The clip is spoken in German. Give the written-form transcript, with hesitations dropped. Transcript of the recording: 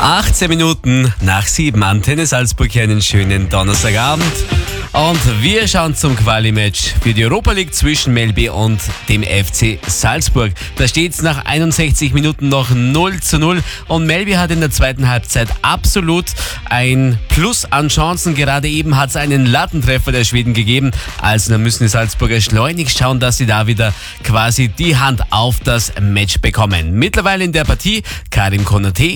18 Minuten nach 7, Antenne Salzburg, hier einen schönen Donnerstagabend. Und wir schauen zum Quali-Match für die Europa League zwischen Melby und dem FC Salzburg. Da steht es nach 61 Minuten noch 0:0 und Melby hat in der zweiten Halbzeit absolut ein Plus an Chancen. Gerade eben hat es einen Lattentreffer der Schweden gegeben. Also da müssen die Salzburger schleunigst schauen, dass sie da wieder quasi die Hand auf das Match bekommen. Mittlerweile in der Partie Karim Konaté